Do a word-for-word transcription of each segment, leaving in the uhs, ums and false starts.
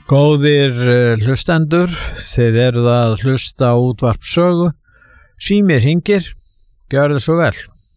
Góðir hlustendur, þið eruð að hlusta á útvarp sögu. Símir hringir, gjörðu svo vel.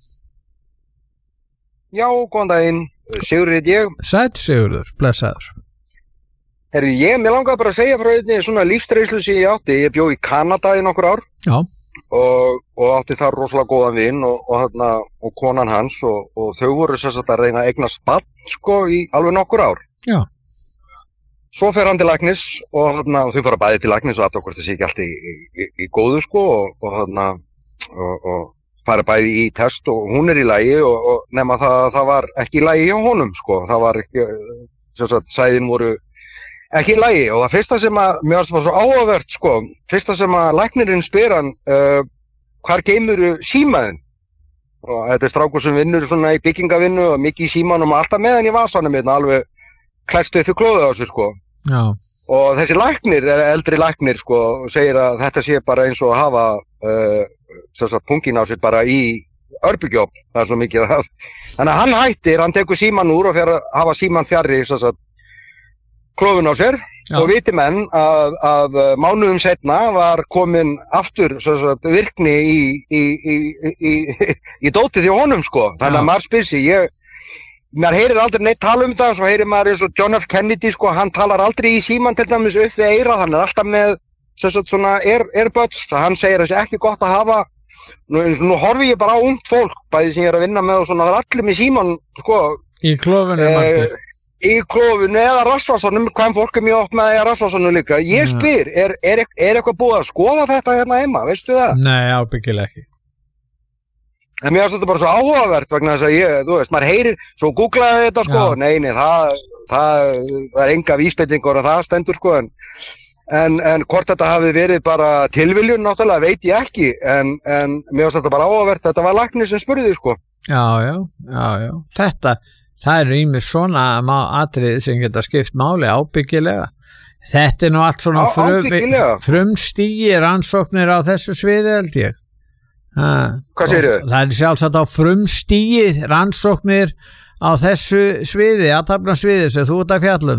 Já, góðan daginn, Sigurður heit ég. Sæll Sigurður, blessaður. Herri, ég, mér langaði bara að segja frá einni svona lífsreynslu sem ég átti. Ég bjó í Kanada í nokkur ár. Já. Og, og átti þar rosalega góðan vin og, og, þarna, og konan hans og, og þau voru sem sagt að reyna að eignast barn, sko, í alveg nokkur ár. Já. Svo fer hann til læknis og, þarna, og þau fara bæði til læknis og aðtökkast það sé ekki allt í, í, í góðu, sko, og, og, þarna, og, og fara bæði í test og hún er í lagi og, og nema það, það var ekki í lagi hjá honum, sko. Það var ekki, sem sagt, sæðin voru ekki í lagi og það fyrsta sem að, mér varst það svo áhugavert, sko, fyrsta sem að læknirinn spyr hann, uh, hvar geymurðu símaðinn? Og þetta er strákur sem vinnur svona í byggingavinnu og mikið í símanum og alltaf með hann í vasanum hérna, alveg klæstu upp í klóðið á sig, sko. Já. Og þessi læknir, eldri læknir, sko, segir að þetta sé bara eins og að hafa, uh, sem sagt, pungin á sig bara í örbygjóp, það er svo mikið að, þannig að hann hættir, hann tekur síman úr og fer að hafa síman fjarri, sem sagt, klófin á sér. Já. Og viti menn að, að mánuðum setna var komin aftur sagt, virkni í, í, í, í, í, í dótið hjá honum, sko. Þannig að maður spyr sig, ég, maður heyrir aldrei neitt tala um það, svo heyrir maður eins og John F. Kennedy, sko, hann talar aldrei í síman til dæmis upp við eira, hann er alltaf með sagt, svona air, airbuds, hann segir að það sé ekki gott að hafa, nú, nú horfi ég bara á ungt fólk, bæði sem ég er að vinna með og svona, það er allir með síman, sko. Í klófinu eh, margir. Í klófinu eða rassvasanum, hvaðan fólk er mjög oft með eða rassvasanum líka. Ég spyr, er, er, er eitthvað búið að skoða þetta hérna heima, veistu það? Nei, ábyggilega ekki. En mér finnst þetta bara svo áhugavert vegna þess að ég, þú veist, maður heyrir, svo googlaði þetta sko, Já. nei, nei, það, það, það er enga vísbendingur og það stendur sko, en, en, en hvort þetta hafi verið bara tilviljun náttúrulega veit ég ekki, en, en mér finnst þetta bara áhugavert, þetta var læknir sem spurði sko. Já, já, já, já, þetta... Það eru ýmis svona atriði sem geta skipt máli ábyggilega. Þetta er nú allt svona frum, frumstigi rannsóknir á þessu sviði, held ég. Ha, Hvað segir þau? Það er sjálfsagt á frumstigi rannsóknir á þessu sviði, athafnasviði sem þú ert að fjalla um.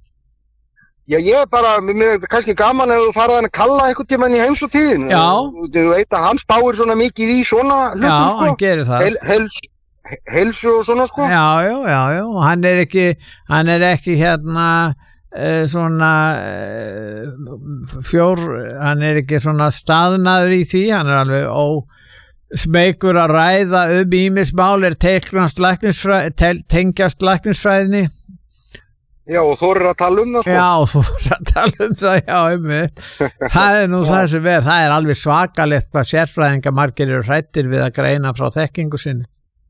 Já, ég er bara, mér er kannski gaman ef þú farið hann að kalla einhvern tímann í heimsóttíðin. Já. Þú veit að hann spáir svona mikið í svona hlutum, Já, sko. hann gerir það. Hel, hels, heilsu og svona sko. Já, já, já, já, hann er ekki hann er ekki hérna uh, svona uh, fjór, hann er ekki svona staðnaður í því, hann er alveg ó smeykur að ræða um ýmis mál er tengjast læknisfræðinni. Já, og þú eru að tala um það sko. Já, þú eru að tala um það, já, einmitt. Það er nú það sem er, það er alveg svakalegt hvað sérfræðinga margir eru hrættir við að greina frá þekkingu sinni.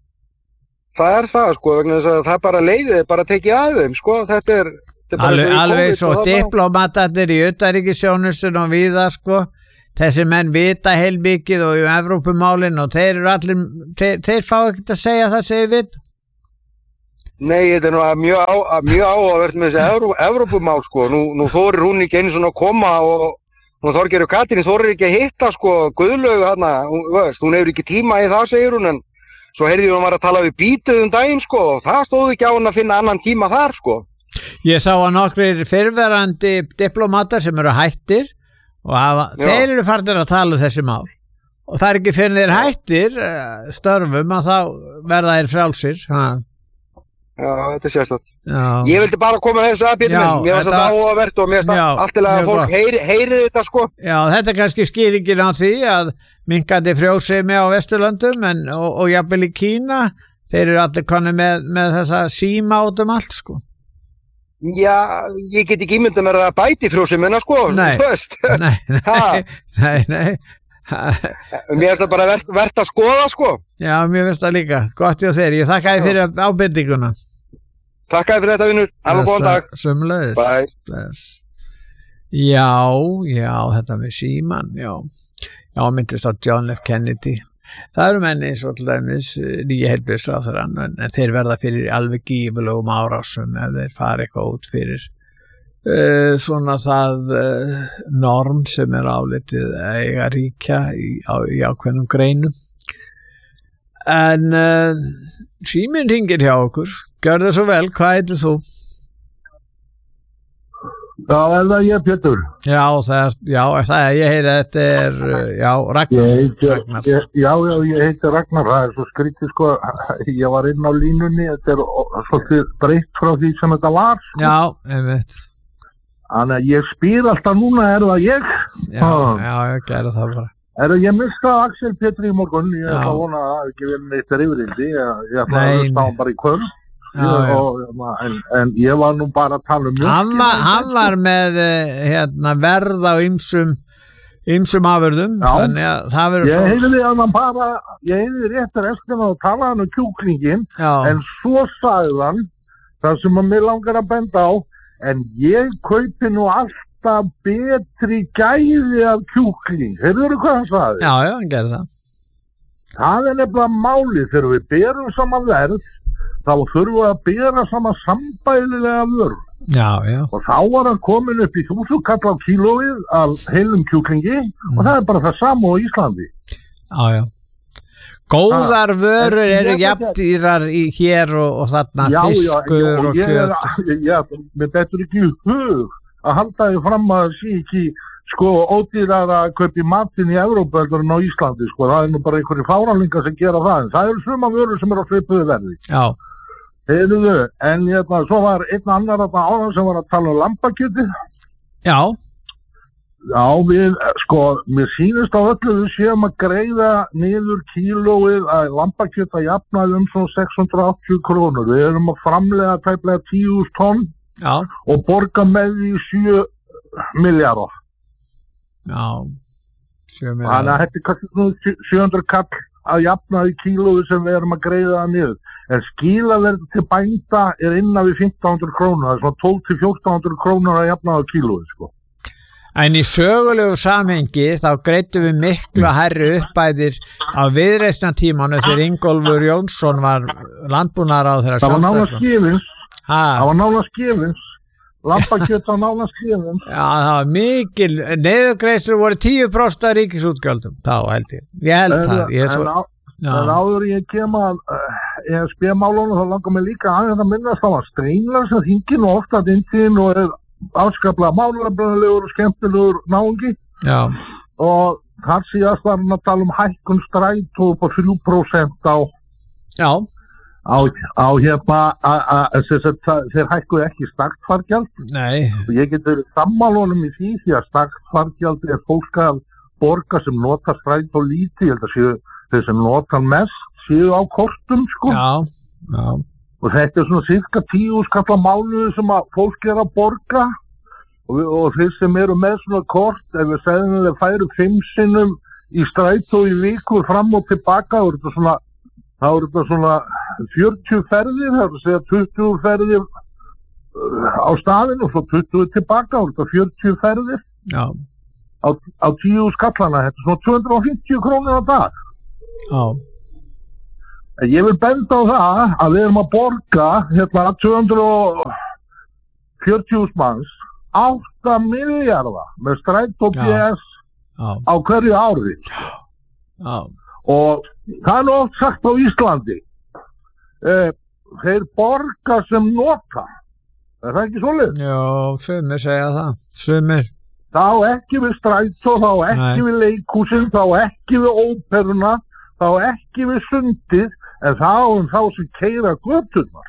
Það er það sko, vegna þess að það bara leiðið, bara tekið að þeim sko, þetta er... Þetta er alveg alveg svo diplomatarnir í utanríkisþjónustunni og víða sko, þessi menn vita heilmikið og í Evrópumálin og þeir eru allir, þeir, þeir fá ekkert að segja það segir við. Nei, þetta er nú að mjög, á, mjög áhugavert með þessi Evró, Evrópumál sko, nú, nú þorir hún ekki einu svona að koma og nú Þorgerður Katrín þorir ekki að hitta sko, Guðlaugu hana, hún, veist, hún hefur ekki tíma í það segir hún en svo heyrði hún var að tala við Bítið um daginn sko og það stóð ekki á hann að finna annan tíma þar sko. Ég sá að nokkrir fyrrverandi diplomatar sem eru hættir og hafa, þeir eru farnir að tala um þessi mál og það er ekki fyrir þeir hættir störfum að þá verða þeir frjálsir. Ha. Já, þetta er sérstætt. Ég vildi bara koma þessu að byrja minn, mér var þetta áhugavert og mér var alltilega að fólk heyri, heyri þetta sko. Já, þetta er kannski skýringin á því að minkandi frjósemi á Vesturlöndum en, og, og jafnvel í Kína, þeir eru allir konni með, með þessa síma út um allt sko. Já, ég get ekki ímyndað mér að bæti frjósemina sko. Nei, nei, nei, nei, nei. Mér finnst það bara verðt vert að skoða sko. Já, mér finnst það líka, gott hjá þér, ég þakka þér fyrir ábyrtinguna. Takk fyrir þetta vinnur, alveg góðan dag. Sömuleiðis. Bye. Já, já, þetta með síman, já. Já, myndist á John F. Kennedy. Það eru menni eins og til dæmis nýja heilbrigðisráðherrann en þeir verða fyrir alveg gífurlegum árásum ef þeir fara eitthvað út fyrir uh, svona það uh, norm sem er álitið að eiga ríkja í, á, í ákveðnum greinum. En uh, síminn hringir hjá okkur. Gjörðu svo vel, hvað heitir þú? Já, er það ég, Pétur? Já, það er, já, það er, ég heyri að þetta er, já, Ragnar. Ég heiti, Ragnar. Ég, já, já, ég heiti Ragnar, það er svo skrítið, sko, ég var inn á línunni, þetta er svolítið breytt frá því sem þetta var, sko. Já, einmitt. Þannig að ég spyr alltaf núna, er það ég? Já, já, ég gerði það bara. Er það ég mista Axel Pétur í morgun, ég Já. ætla að vona að það ekki verið neitt yfirildi, ég, ég ætla Nei, að hlusta á nei. hann bara í kvöld. Já, Ég- já. og- En, en ég var nú bara að tala um Hann mjólkina var, í hann þessu. var með, eh, hérna, verð á ymsum, ymsum afurðum, Já. þannig að það verður Ég heyrði hann bara, ég heyrði rétt restina og tala hann um kjúklingin, já, en svo sagði hann, það sem að mér langar að benda á, en ég kaupi nú alltaf betri gæði af kjúkling. Heyrðu hvað hann sagði? já, já, hann gerði það. Það er nefnilega málið þegar við berum saman verð, þá þurfum við að bera saman sambælilega vörð. Já, já, Og þá var hann komin upp í þúsund kall á kílóið af heilum kjúklingi og það er bara það sama á Íslandi. já, já. Góðar vörur en eru ég- jafndýrar í hér og, og þarna Já, já, fiskur já, og ég er- kjöt. Já, mér dettur ekki í hug að halda því fram að sé ekki sko ódýrar að kaupi matinn í Evrópu heldur en á Íslandi, sko, það er nú bara einhverju fáranlingar sem gera það, en það eru suma vörur sem eru á svipuðu verði. Já, Heyrðu, en hérna, svo var einn annar þarna áðan sem var að tala um lambakjötið. já, Já, við, sko, mér sýnist á öllu við séum að greiða niður kílóið að lambakjöt að jafnaði um svona sex hundruð áttatíu krónur. Við erum að framlega tæplega tíu þúsund tonn já, og borga með því sjö milljarða. já. Sjömi, Þannig að þetta er kannski nú sjö hundruð kall að jafnaði kílóið sem við erum að greiða það niður. En skilaverð til bænda er innan við fimmtán hundruð krónur, það er svona tólf til fjórtán hundruð krónur að jafnaði kílóið, sko. En í sögulegu samhengi þá greiddum við miklu hærri uppbæðir á viðreisnatímanu þegar Ingólfur Jónsson var landbúnaðarráðherra Það var nála Sjálfstæðisflokks. skifins, Ha, það var nála skifins, lambakjöt var nála skifins. já, það var mikil, neðugreiðslur voru tíu prósent af ríkisútgjöldum, þá held ég. Ég held það, ég er En, svo, á, já, en áður ég kem að uh, ég spila málunum þá langar mig líka aðeins að minnast á að Steinlar sem hringir nú ofta að indin og er afskaplega málefnalegur og skemmtilegur náungi já, og þar síðast var hann að tala um hækkun strætó upp á þrjú prósent á, já, á, á hérna a- a- þess að það- þeir hækkuðu ekki startfargjald nei, og ég get verið sammálunum í því því að startfargjald er fólk að borga sem nota strætó lítið, ég held að séu þeir sem nota mest séu á kortum, sko. já, já, Og þetta er svona cirka tíu skalla mánuði sem að fólk er að borga og, við, og þeir sem eru með svona kort, ef við segjum að þeir færu fimm sinnum í strætó í viku fram og tilbaka, þá er þetta svona, þá er þetta svona fjörutíu ferðir, það er að segja tuttugu ferðir uh, á staðinu og svo tuttugu tilbaka, þá er þetta fjörutíu ferðir já, á, á tíu skallana, þetta er svona tvö hundruð og fimmtíu krónur á dag. já, En ég vil benda á það að við erum að borga hérna tvö hundruð fjörutíu manns átta milljarða með strætó B S já, á hverju ári já, og það er nú oft sagt á Íslandi eh, þeir borga sem nota, er það ekki svoleiðis? já, sumir segja það, sumir, Þá ekki við strætó, þá ekki Nei. við leikhúsin, þá ekki við óperuna, þá ekki við sundið, en þá um þá sem keyra göturnar.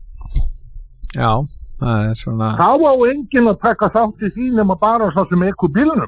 já, það er svona, Þá á enginn að taka þátt í því nema bara sá sem ekkur bílunum.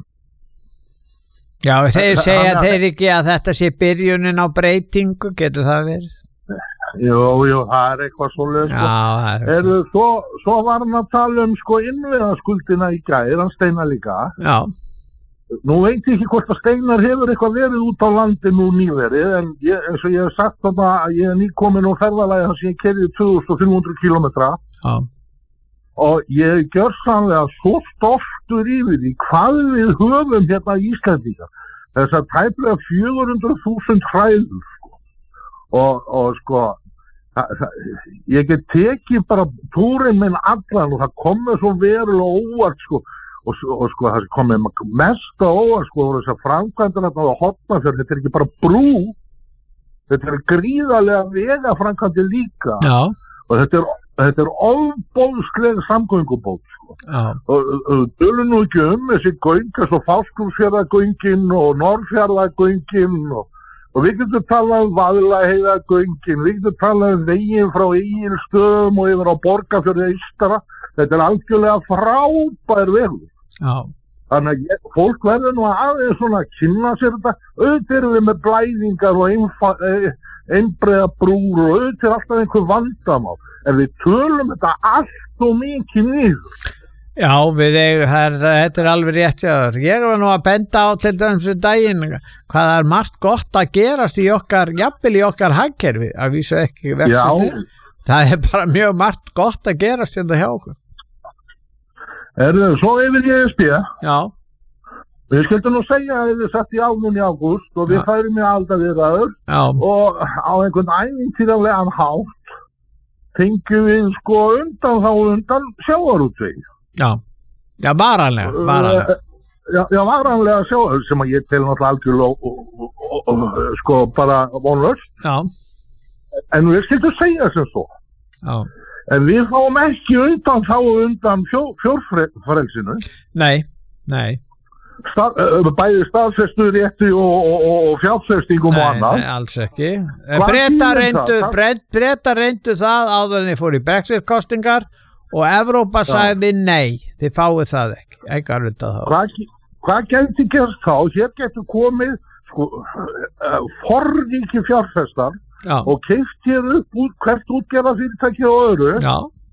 já, þeir Það- segja þannig að- þeir ekki að þetta sé byrjunin á breytingu, getur það verið? Jú, jú, það er eitthvað svoleiðis. Já, sko. það er Eru, svo, svo var hann að tala um sko innviðaskuldina í gær, hann Steinar líka. já, Nú veit ég ekki hvort að Steinar hefur eitthvað verið út á landi nú nýverið, en ég, eins og ég hef sagt þarna að ég er nýkomin úr ferðalagi þar sem ég kerði tvö þúsund fimm hundruð kílómetra já, og ég er gjörsamlega svo stoltur yfir því hvað við höfum hérna í Íslandíka. Þess að tæplega fjögur hundruð þúsund hræður, sko. Og, og sko, það, það, ég get tekið bara túrin minn allan og það komið svo verulega óvart, sko. Og, og sko, það komið mest á óvart, sko, voru þessar framkvæmdir þarna á Hornafjörð, þetta er ekki bara brú, þetta er gríðarlega vegaframkvæmdir líka. já, Og þetta er, þetta er ofboðsleg samgöngubót sko. Já. Og, og tölum nú ekki um þessi göng, svo Fáskrúðsfjarðargöngin og Norðfjarðargöngin og, og við getum talað um Vaðlaheiðargöngin, við getum talað um veginn frá Egilsstöðum og yfir á Borgarfjörð eystra. Þetta er algjörlega frábær vegur. Já. Þannig að ég, fólk verður nú aðeins svona að kynna sér þetta. Auðvitað erum við með blæðingar og einfa, einbreiða brúr og auðvitað er alltaf einhver vandamál. En við tölum þetta allt og mikið niður. Já, við eigum, þetta er alveg rétt hjá þér. Ég var nú að benda á til dæmis um daginn hvað er margt gott að gerast í okkar, jafnvel í okkar hagkerfi, að vísu ekki vexti. Það er bara mjög margt gott að gerast hérna hjá okkur. Er það svo yfir í E S B? Já. Við skildum nú segja að við satt í álun í ágúst og við færum í aldaviðræður og á einhvern ævintýralegan hátt fengjum við sko undan þá undan sjávarútvegi. Já, já, varanlega, varanlega. Já, já, varanlega sjávarútvegi sem að ég tel náttúrulega algjörlega og, og, og, og sko bara vonlaust. Já. En við skildum segja sem svo. Já. En við fáum ekki undan þá undan fjó, fjórfrelsinu. Nei, nei. Stað, bæði staðfestu rétti og, og, og fjárfestingum og annað. Nei, alls ekki. Breta reyndu, Breta reyndu það áður en þið fóru í Brexit-kostingar og Evrópa sagði nei, þið fáið það ekki. Ekki að vita það. Hvað, hvað gæti gerst þá? Hér getur komið sko, forríki fjárfestar Já. Og keypt hér upp út, hvert útgerða fyrirtæki og öðru. Já.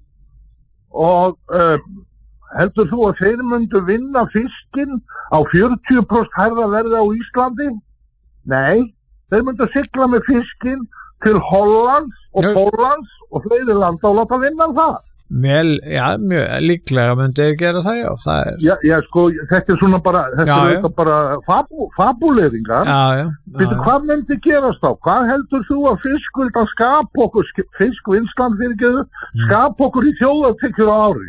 Og uh, heldur þú að þeir myndu vinna fiskinn á fjörutíu prósent hærra verði á Íslandi? Nei, þeir myndu sigla með fiskinn til Hollands og Póllands og fleiri landa og láta vinna það. Mjög, já, mjög líklega myndi ég gera það, já, það er... Já, já, sko, þetta er svona bara, þetta já, er þetta bara fabu, fabuleringar. Já, já. já Býtu, hvað myndi gerast þá? Hvað heldur þú að fiskvildan skapa okkur, fiskvinnslan fyrir geðu, skapa okkur í þjóðartekjur á ári?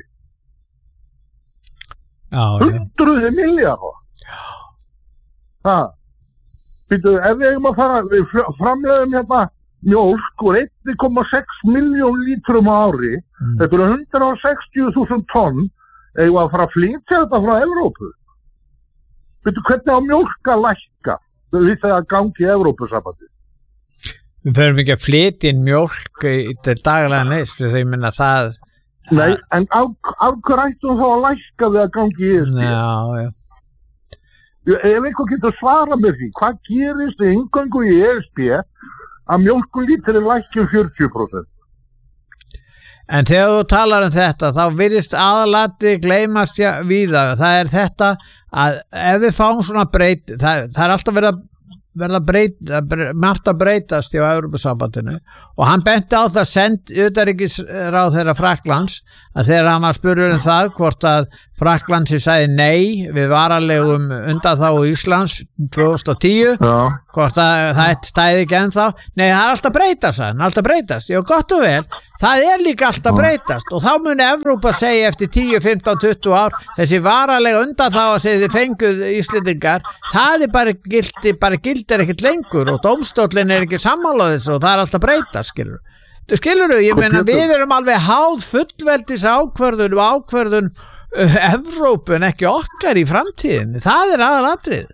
Já, já. Hundruði milljarða. Já. Það. Býtu, ef við eigum að fara, við framleiðum hérna, mjólk úr einn komma sex milljón lítrum á ári, mm. þetta eru hundrað sextíu þúsund tonn, eigum að fara að flytja þetta frá Evrópu. Veitu hvernig á mjólk að lækka við þegar gangi í Evrópusambandi? Við förum ekki að flytja inn mjólk í þetta daglega neist, þegar ég minna það... Nei, en af, af hver ættum þá að lækka við að gangi í E S B? Já, já. Ef eitthvað getur svara með því, hvað gerist í inngöngu í E S B að mjólkulítri lækki fjörutíu prósent? En þegar þú talar um þetta þá virðist aðalati gleymast ja, víða, það er þetta að ef við fáum svona breyt það, það er alltaf verið að verða breyt, margt að breytast hjá Evrópusambandinu og hann benti á það send utanríkisráðherra Frakklands að þegar hann var spurður um það hvort að Frakklandsi sagði nei við varanlegum undanþágu Íslands tvö þúsund og tíu Já. hvort að það stæði ekki ennþá nei það er alltaf breytast það, alltaf breytast já gott og vel, það er líka alltaf breytast og þá muni Evrópa segja eftir tíu, fimmtán, tuttugu ár þessi varanlega undanþága sem þið fenguð Íslendingar, það er bara gildi bara gildir ekkert lengur og dómstóllinn er ekki sammála þessu og það er alltaf breytast skilur þú skilur þú, ég meina við erum alveg háð fullveldis ákvörðun og ákvörðun uh, Evrópu en ekki okkar í framtíðin það er aðalatrið.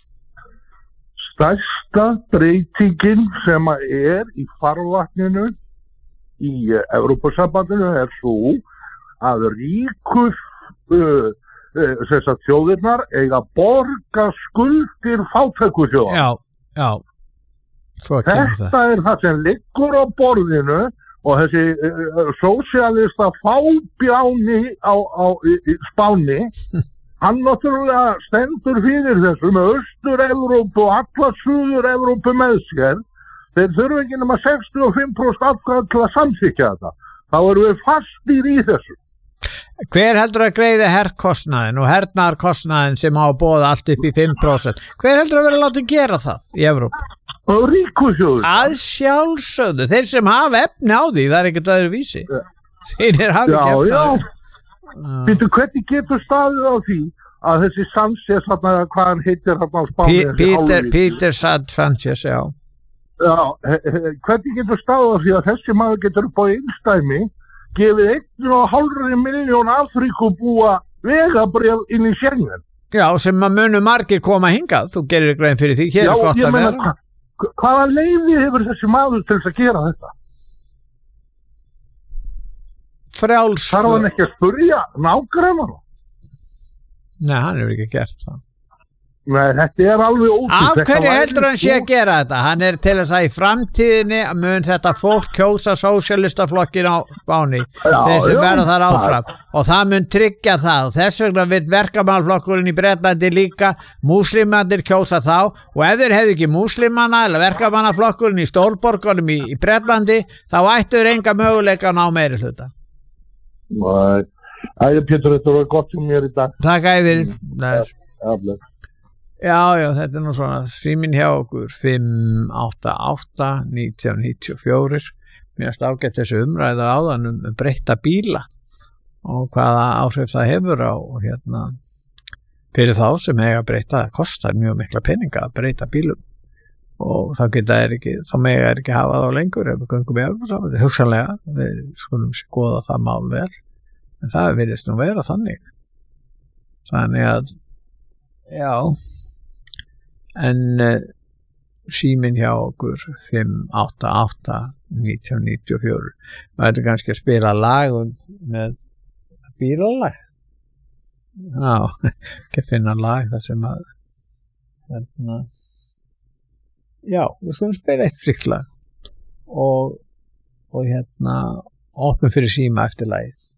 Stærsta breytingin sem er í farvatninu í Evrópusambandinu er svo að ríku uh, uh, þjóðirnar eiga borga skuldir fátæku þjóða. Já, já. Þetta það. er það sem liggur á borðinu og þessi uh, sósíalista fábjáni á, á í, í Spáni hann náttúrulega stendur fyrir þessu með Austur-Evrópu og alla Suður-Evrópu með sér þeir þurfa ekki nema sextíu og fimm prósent atkvæði til að samþykkja þetta þá erum við fastir í þessu. Hver heldur að greiði herrkostnaðin og hernaðarkostnaðin sem á að bóða allt upp í fimm prósent hver heldur að vera látið gera það í Evrópu? Og ríkusjóður. Að sjálfsögðu, þeir sem hafa efni á því, það er ekkert öðru vísi. Ja. Þeir hafa ekki efni á því. Já, Býtu, hvernig getur staðið á því að þessi Sanchez, hvað hann heitir hann á Spáni? Peter, Peter Sanchez, já. Já, hvernig getur staðið á því að þessi maður getur upp á einstæmi gefið einn og hálfri miljón Afríkubúa vegabréf inn í Schengen. Já, sem að munu margir koma hingað, þú gerir grein fyrir því, hér Já, er gott ég að meina, vera. hva, hvaða leyfi hefur þessi maður til þess að gera þetta? Frjáls. Þarf hann ekki að spurja nágrannana? Nei, hann hefur ekki gert það. Nei, þetta er alveg ótrúlegt. Af Þetta hverju væri heldur hann sé svo- að gera þetta? Hann er til þess að í framtíðinni mun þetta fólk kjósa sósíalistaflokkin á Spáni, Já, þessi já, verða þar það- áfram og það mun tryggja það og þess vegna vil verkamannaflokkurinn í Bretlandi líka, múslimandir kjósa þá og ef þeir hefðu ekki múslimana eða verkamannaflokkurinn í stórborgunum í, í Bretlandi þá ættu þeir enga möguleika að ná meiri hluta. Nei, æði Pétur, þetta var gott um mér í dag. Takk æfir. Jafnlega. Já, já, þetta er nú svona síminn hjá okkur fimm átta átta nítján níutíu og fjögur. Mér erst ágætt þessu umræða áðan um breytta bíla og hvaða áhrif það hefur á hérna fyrir þá sem eiga að breyta, það kostar mjög mikla peninga að breyta bílum og þá geta er ekki, þá mega er ekki hafa þá lengur ef við göngum í Evrópusambandið, hugsanlega, við skulum skoða það mál vel, en það virðist nú vera þannig. Þannig að, já, en uh, síminn hjá okkur fimm átta átta nítján níutíu og fjögur. Maður ætti kannski að spila lag um, með bílalag. Já, ekki að finna lag þar sem að hérna, já, við skulum spila eitt slíkt lag og, og hérna opnum fyrir síma eftir lagið.